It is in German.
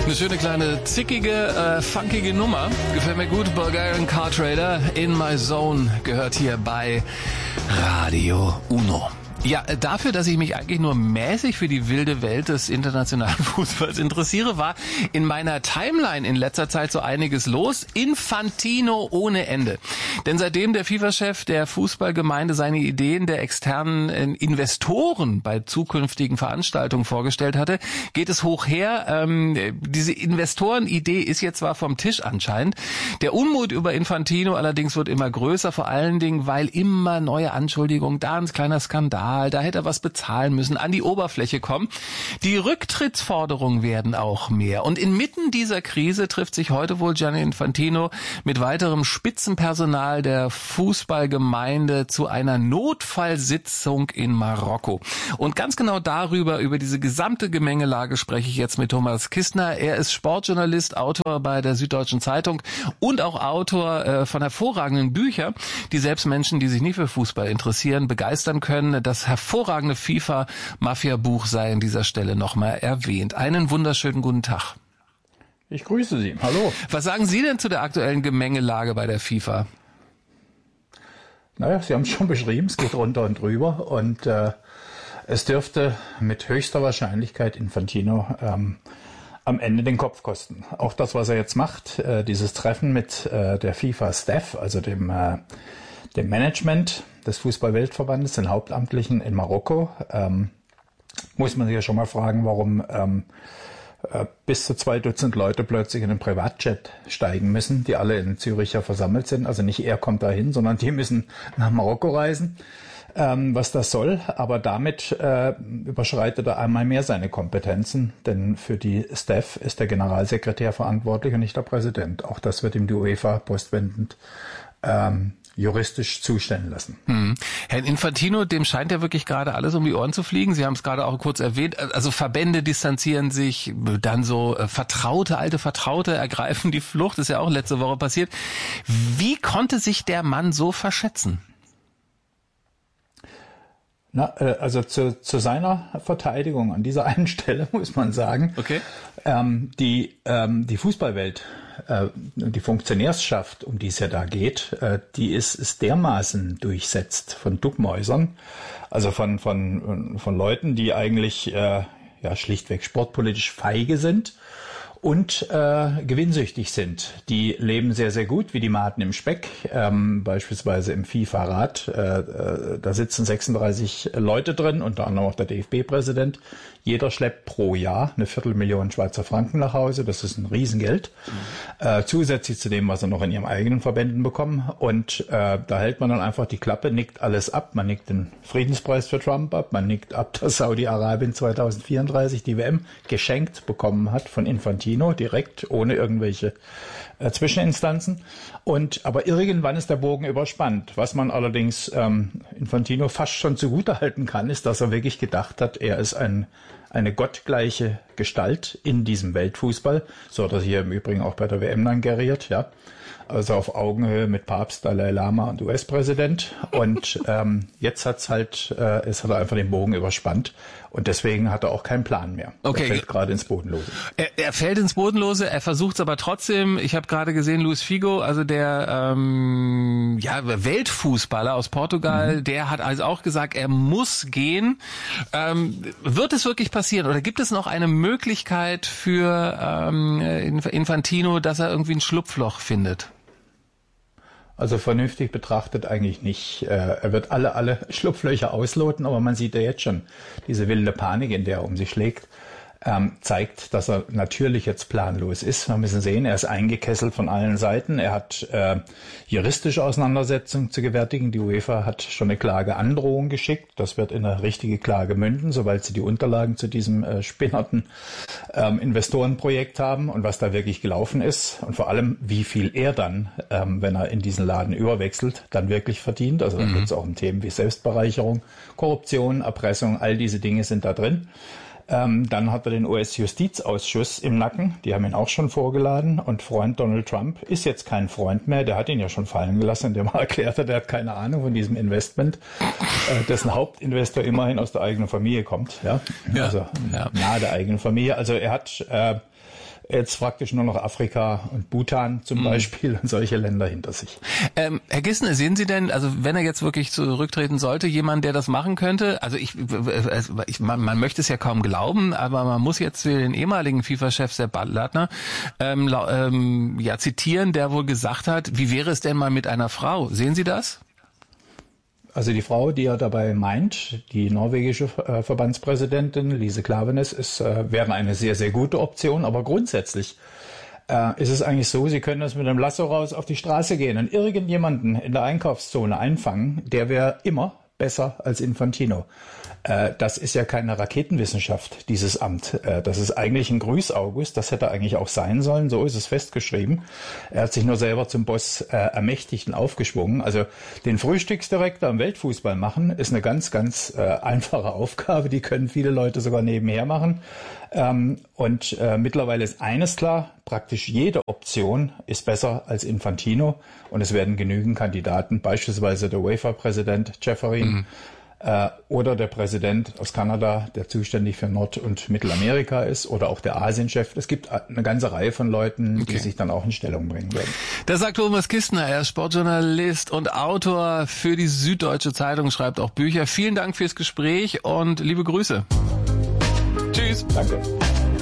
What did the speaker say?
Eine schöne kleine, zickige, funkige Nummer. Gefällt mir gut. Bulgarian Car Trader, In My Zone, gehört hier bei Radio Uno. Ja, dafür, dass ich mich eigentlich nur mäßig für die wilde Welt des internationalen Fußballs interessiere, war in meiner Timeline in letzter Zeit so einiges los. Infantino ohne Ende. Denn seitdem der FIFA-Chef der Fußballgemeinde seine Ideen der externen Investoren bei zukünftigen Veranstaltungen vorgestellt hatte, geht es hoch her. Diese Investorenidee ist jetzt zwar vom Tisch anscheinend. Der Unmut über Infantino allerdings wird immer größer, vor allen Dingen, weil immer neue Anschuldigungen, da ein kleiner Skandal, da hätte er was bezahlen müssen, an die Oberfläche kommen. Die Rücktrittsforderungen werden auch mehr. Und inmitten dieser Krise trifft sich heute wohl Gianni Infantino mit weiterem Spitzenpersonal der Fußballgemeinde zu einer Notfallsitzung in Marokko. Und ganz genau darüber, über diese gesamte Gemengelage, spreche ich jetzt mit Thomas Kistner. Er ist Sportjournalist, Autor bei der Süddeutschen Zeitung und auch Autor von hervorragenden Büchern, die selbst Menschen, die sich nie für Fußball interessieren, begeistern können. Das hervorragende FIFA-Mafia-Buch sei an dieser Stelle nochmal erwähnt. Einen wunderschönen guten Tag. Ich grüße Sie. Hallo. Was sagen Sie denn zu der aktuellen Gemengelage bei der FIFA? Naja, Sie haben es schon beschrieben, es geht runter und drüber und es dürfte mit höchster Wahrscheinlichkeit Infantino am Ende den Kopf kosten. Auch das, was er jetzt macht, dieses Treffen mit der FIFA-Staff, also dem Management des Fußball-Weltverbandes, den Hauptamtlichen in Marokko, muss man sich ja schon mal fragen, warum bis zu 2 Dutzend Leute plötzlich in einen Privatjet steigen müssen, die alle in Zürich versammelt sind. Also nicht er kommt dahin, sondern die müssen nach Marokko reisen. Was das soll, aber damit überschreitet er einmal mehr seine Kompetenzen, denn für die Staff ist der Generalsekretär verantwortlich und nicht der Präsident. Auch das wird ihm die UEFA postwendend juristisch zustellen lassen. Herr Infantino, dem scheint ja wirklich gerade alles um die Ohren zu fliegen. Sie haben es gerade auch kurz erwähnt. Also Verbände distanzieren sich, dann so alte Vertraute ergreifen die Flucht. Ist ja auch letzte Woche passiert. Wie konnte sich der Mann so verschätzen? Also zu seiner Verteidigung an dieser einen Stelle muss man sagen, okay. Die Fußballwelt, die Funktionärschaft, um die es ja da geht, die ist dermaßen durchsetzt von Duckmäusern, also von Leuten, die eigentlich schlichtweg sportpolitisch feige sind und gewinnsüchtig sind. Die leben sehr, sehr gut, wie die Maden im Speck, beispielsweise im FIFA-Rat. Da sitzen 36 Leute drin, unter anderem auch der DFB-Präsident. Jeder schleppt pro Jahr 250.000 Schweizer Franken nach Hause. Das ist ein Riesengeld. Zusätzlich zu dem, was er noch in ihren eigenen Verbänden bekommen. Und da hält man dann einfach die Klappe, nickt alles ab. Man nickt den Friedenspreis für Trump ab. Man nickt ab, dass Saudi-Arabien 2034 die WM geschenkt bekommen hat von Infantino, direkt, ohne irgendwelche Zwischeninstanzen. Aber irgendwann ist der Bogen überspannt. Was man allerdings Infantino fast schon zugutehalten kann, ist, dass er wirklich gedacht hat, er ist eine gottgleiche Gestalt in diesem Weltfußball. So hat er hier im Übrigen auch bei der WM dann geriert, ja. Also auf Augenhöhe mit Papst, Dalai Lama und US-Präsident. Und jetzt hat er einfach den Bogen überspannt. Und deswegen hat er auch keinen Plan mehr. Okay. Er fällt gerade ins Bodenlose. Er fällt ins Bodenlose, er versucht es aber trotzdem. Ich habe gerade gesehen, Luis Figo, also der Weltfußballer aus Portugal, der hat also auch gesagt, er muss gehen. Wird es wirklich passieren oder gibt es noch eine Möglichkeit für Infantino, dass er irgendwie ein Schlupfloch findet? Also vernünftig betrachtet eigentlich nicht. Er wird alle Schlupflöcher ausloten, aber man sieht ja jetzt schon diese wilde Panik, in der er um sich schlägt, zeigt, dass er natürlich jetzt planlos ist. Wir müssen sehen, er ist eingekesselt von allen Seiten. Er hat juristische Auseinandersetzungen zu gewärtigen. Die UEFA hat schon eine Klageandrohung geschickt. Das wird in eine richtige Klage münden, sobald sie die Unterlagen zu diesem spinnerten Investorenprojekt haben und was da wirklich gelaufen ist und vor allem, wie viel er dann, wenn er in diesen Laden überwechselt, dann wirklich verdient. Also da geht es auch um Themen wie Selbstbereicherung, Korruption, Erpressung, all diese Dinge sind da drin. Dann hat er den US-Justizausschuss im Nacken. Die haben ihn auch schon vorgeladen. Und Freund Donald Trump ist jetzt kein Freund mehr. Der hat ihn ja schon fallen gelassen, indem er erklärt hat, er hat keine Ahnung von diesem Investment, dessen Hauptinvestor immerhin aus der eigenen Familie kommt. Ja? Also nahe der eigenen Familie. Also er hat jetzt praktisch nur noch Afrika und Bhutan zum Beispiel und solche Länder hinter sich. Herr Gissner, sehen Sie denn, also wenn er jetzt wirklich zurücktreten sollte, jemand, der das machen könnte? Also man möchte es ja kaum glauben, aber man muss jetzt den ehemaligen FIFA-Chef Sepp Blattner zitieren, der wohl gesagt hat, wie wäre es denn mal mit einer Frau? Sehen Sie das? Also die Frau, die er dabei meint, die norwegische Verbandspräsidentin Lise Klaveness, wäre eine sehr, sehr gute Option. Aber grundsätzlich ist es eigentlich so, Sie können das mit einem Lasso raus auf die Straße gehen und irgendjemanden in der Einkaufszone einfangen, der wäre immer besser als Infantino. Das ist ja keine Raketenwissenschaft, dieses Amt. Das ist eigentlich ein Grüß-August, das hätte eigentlich auch sein sollen, so ist es festgeschrieben. Er hat sich nur selber zum Boss ermächtigt und aufgeschwungen. Also den Frühstücksdirektor im Weltfußball machen, ist eine ganz, ganz einfache Aufgabe, die können viele Leute sogar nebenher machen. Mittlerweile ist eines klar, praktisch jede Option ist besser als Infantino und es werden genügend Kandidaten, beispielsweise der UEFA-Präsident Ceferin, oder der Präsident aus Kanada, der zuständig für Nord- und Mittelamerika ist, oder auch der Asienchef. Es gibt eine ganze Reihe von Leuten, die sich dann auch in Stellung bringen werden. Das sagt Thomas Kistner, er ist Sportjournalist und Autor für die Süddeutsche Zeitung, schreibt auch Bücher. Vielen Dank fürs Gespräch und liebe Grüße. Tschüss. Danke.